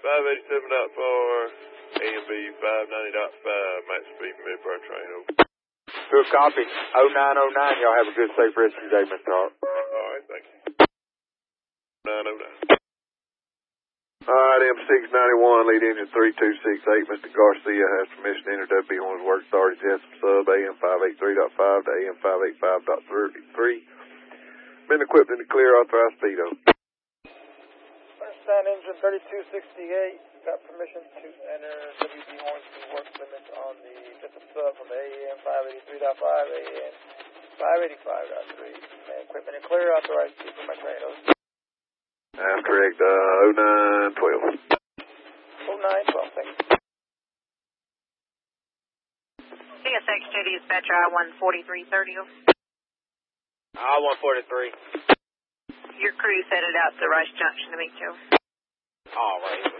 587.4, AMB 590.5, max speed mid-bar train, over. Good copy. 0909, y'all have a good, safe rest of your day, Mr. Hart. All right, thank you. 909. All right, M691, lead engine 3268. Mr. Garcia has permission to enter W on his work authority to sub AM 583.5 to AM 585.3. Been equipped in the clear, authorized speed of. Understand engine 3268. Got permission to enter WB Hornsby work limit on the system sub from AM 583.5 AM 585.3. Equipment in clear, authorized speed for my train. That's correct, 0912. 0912, thank you. CSX City dispatcher I-14330. I-143. Your crew's headed out to Rice Junction to meet you. All right.